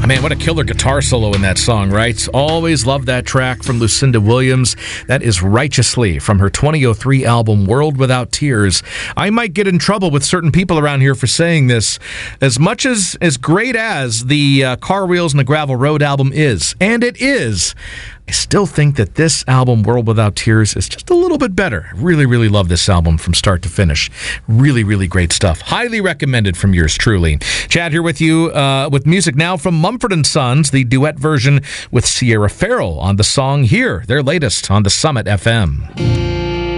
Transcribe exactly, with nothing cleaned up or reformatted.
Man, what a killer guitar solo in that song, right? Always love that track from Lucinda Williams. That is Righteously from her twenty oh three album, World Without Tears. I might get in trouble with certain people around here for saying this. As much as, as great as the uh, Car Wheels and the Gravel Road album is, and it is, I still think that this album, World Without Tears, is just a little bit better. I really, really love this album from start to finish. Really, really great stuff. Highly recommended from yours truly. Chad here with you uh, with music now from Mumford and Sons, the duet version with Sierra Farrell on the song Here, their latest on the Summit F M.